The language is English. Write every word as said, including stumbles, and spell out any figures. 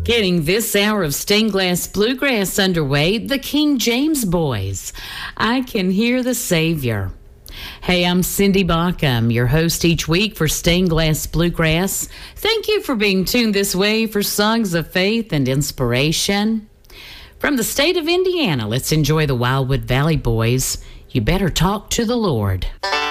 Getting this hour of stained glass bluegrass underway, the King James Boys. I Can Hear the Savior. Hey, I'm Cindy Bauckham, your host each week for Stained Glass Bluegrass. Thank you for being tuned this way for songs of faith and inspiration. From the state of Indiana, let's enjoy the Wildwood Valley Boys. You Better Talk to the Lord.